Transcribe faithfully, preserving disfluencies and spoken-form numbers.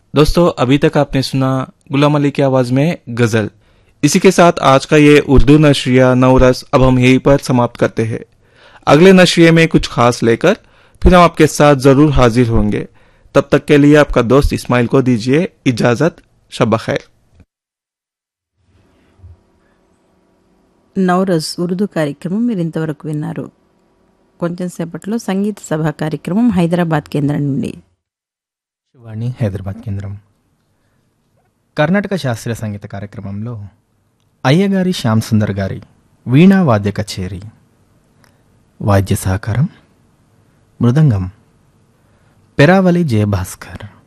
दोस्तों अभी तक आपने सुना गुलाम अली की आवाज में गजल। इसी के साथ आज का ये उर्दू नशरिया नवरस अब हम यहीं पर समाप्त करते हैं। अगले नशरिये में कुछ खास लेकर फिर हम आपके साथ जरूर हाजिर होंगे। तब तक के लिए आपका दोस्त इस्माइल को दीजिए इजाजत। शब खैर। నౌరజ్ ఉర్దూ కార్యక్రమం మీరు ఇంతవరకు విన్నారు. కొంచెం సేపట్లో సంగీత సభ కార్యక్రమం హైదరాబాద్ కేంద్రం నుండి. శివాణి హైదరాబాద్ కేంద్రం. కర్ణాటక శాస్త్రీయ సంగీత కార్యక్రమంలో అయ్యగారి శ్యామ్ సుందర్ గారి వీణా వాద్య కచేరీ. వాద్య సహకారం మృదంగం పెరావలి జయభాస్కర్.